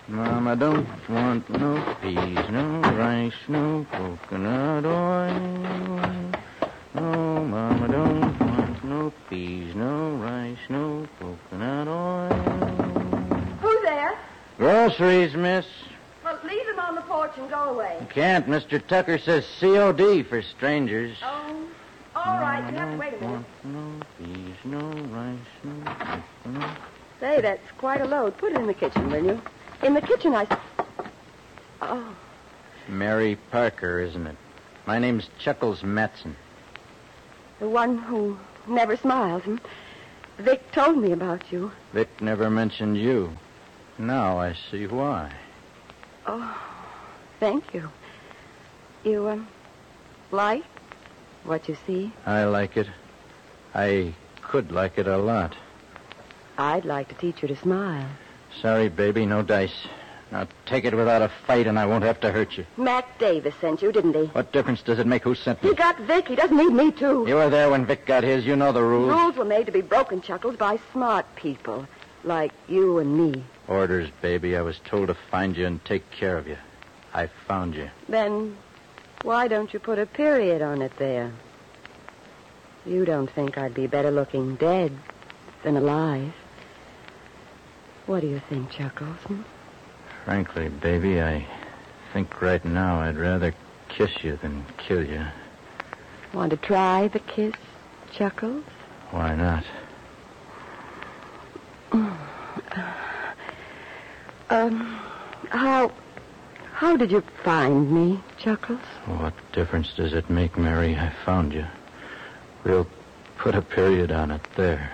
Mama don't want no peas, no rice, no coconut oil. No, Mama don't want no peas, no rice, no coconut oil. Who's there? Groceries, miss. Well, leave them on the porch and go away. You can't. Mr. Tucker says COD for strangers. Oh, all right. You have to wait a minute. No peas, no rice, no coconut. Say, that's quite a load. Put it in the kitchen, will you? In the kitchen, Oh. Mary Parker, isn't it? My name's Chuckles Matson. The one who never smiles. Vic told me about you. Vic never mentioned you. Now I see why. Oh, thank you. You, like what you see? I like it. I could like it a lot. I'd like to teach you to smile. Sorry, baby, no dice. Now take it without a fight and I won't have to hurt you. Mac Davis sent you, didn't he? What difference does it make who sent me? He got Vic. He doesn't need me, too. You were there when Vic got his. You know the rules. Rules were made to be broken, Chuckles, by smart people. Like you and me. Orders, baby. I was told to find you and take care of you. I found you. Then why don't you put a period on it there? You don't think I'd be better looking dead than alive. What do you think, Chuckles? Frankly, baby, I think right now I'd rather kiss you than kill you. Want to try the kiss, Chuckles? Why not? How did you find me, Chuckles? What difference does it make, Mary? I found you. We'll put a period on it there.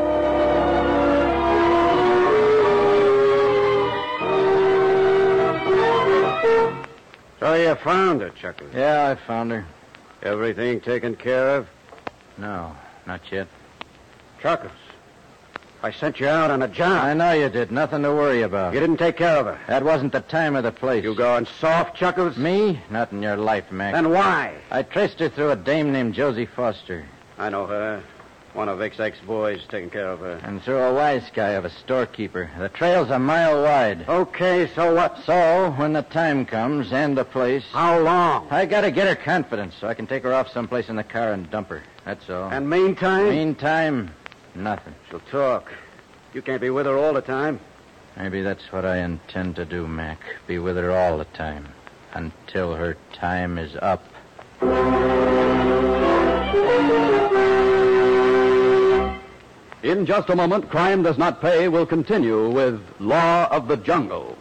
So you found her, Chuckles. Yeah, I found her. Everything taken care of? No, not yet. Chuckles, I sent you out on a job. I know you did. Nothing to worry about. You didn't take care of her. That wasn't the time or the place. You going soft, Chuckles? Me? Not in your life, Mac. Then why? I traced her through a dame named Josie Foster. I know her. One of Vic's ex-boys taking care of her. And through a wise guy of a storekeeper. The trail's a mile wide. Okay, so what? So, when the time comes and the place... How long? I gotta get her confidence so I can take her off someplace in the car and dump her. That's all. And meantime? Meantime, nothing. She'll talk. You can't be with her all the time. Maybe that's what I intend to do, Mac. Be with her all the time. Until her time is up. In just a moment, Crime Does Not Pay will continue with Law of the Jungle.